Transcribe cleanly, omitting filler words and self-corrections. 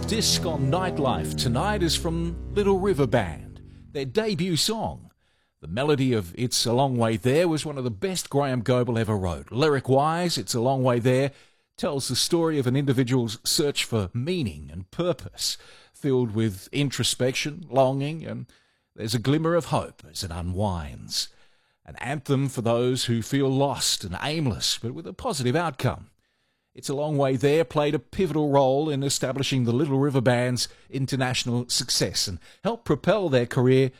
Disc on Nightlife tonight is from Little River Band, their debut song. The melody of It's a Long Way There was one of the best Graham Goble ever wrote. Lyric-wise, It's a Long Way There tells the story of an individual's search for meaning and purpose, filled with introspection, longing, and there's a glimmer of hope as it unwinds. An anthem for those who feel lost and aimless, but with a positive outcome. It's a Long Way There played a pivotal role in establishing the Little River Band's international success and helped propel their career